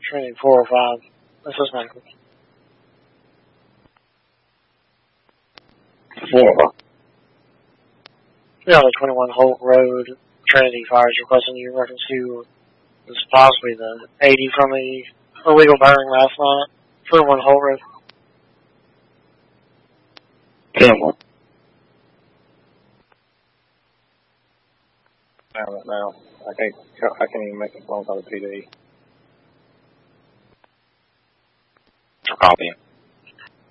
Trinity 405. This is Michael. 4. Yeah, the 21 Holt Road, Trinity Fire is requesting you in reference to this possibly the 80 from the illegal burning last night. 21 Holt Road. 10-1. Right now, I can't even make a phone call to PD. Copy.